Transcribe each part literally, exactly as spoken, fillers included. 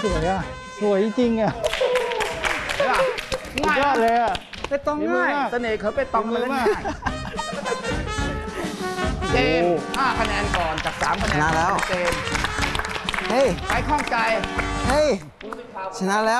สวยอ่ะสวยจริงอ่ะใช่ป่ะง่ายยอดเลยอ่ะไปตองง่ายเสน่ห์เขาไปตองมันง่ายเจมส์ห้าคะแนนก่อนจากสามคะแนนชนะแล้วเจมส์เฮ้ยใครข้องใจเฮ้ย ชนะแล้ว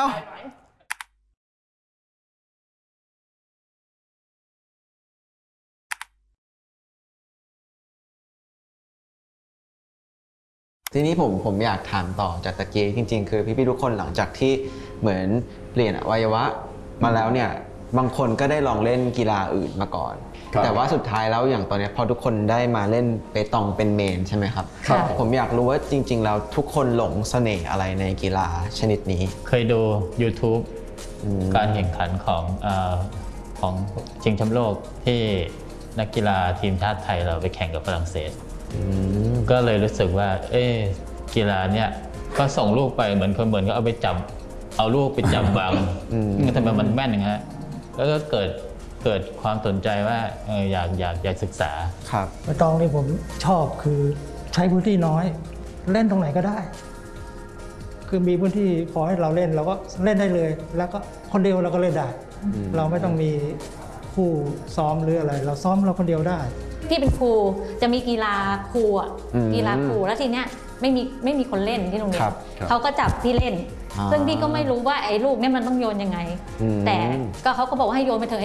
ทีนี้ผมผมอยากถามต่อจากตะกี้จริงๆ คือพี่ๆทุกคนหลังจากที่เหมือนเปลี่ยนอวัยวะมาแล้วเนี่ยบางคนก็ได้ลองเล่นกีฬาอื่นมาก่อน แต่ว่าสุดท้ายแล้วอย่างตอนนี้พอทุกคนได้มาเล่นเปตองเป็นเมนใช่ไหมครับครับผมอยากรู้ว่าจริงๆแล้วทุกคนหลงเสน่ห์อะไรในกีฬาชนิดนี้เคยดู YouTube การแข่งขันของเอ่อของชิงแชมป์โลกที่นักกีฬาทีมชาติไทยเราไปแข่งกับฝรั่งเศสก็เลยรู้สึกว่า เอ๊ะกีฬาเนี่ยก็ส่งลูกไปเหมือนคนเหมือนก็เอาไปจับเอาลูกไปจับวางทำไมมันแม่นอย่างเงี้ยแล้วก็เกิดเกิดความสนใจว่าเอออยากอยากอยากศึกษาครับเปตองนี่ผมชอบคือใช้พื้นที่น้อย เล่นตรงไหนก็ได้ คือมีพื้นที่พอให้เราเล่นเราก็เล่นได้เลย แล้วก็คนเดียวเราก็เล่นได้ เราไม่ต้องมีคู่ซ้อมหรืออะไร เราซ้อมเราคนเดียวได้พี่เป็นครูจะมีกีฬาครูอ่ะอืมกีฬาครูแล้วทีเนี้ยไม่มีไม่มีคนเล่นที่โรงเรียครันบครับเขาก็จับพี่เล่นอ่าซึ่งพี่ก็ไม่รู้ว่าไอ้ลูกเนี่ยมันต้องโยนยังไงอืมแต่ก็เขาก็บอกว่าให้โยนไปเถอะ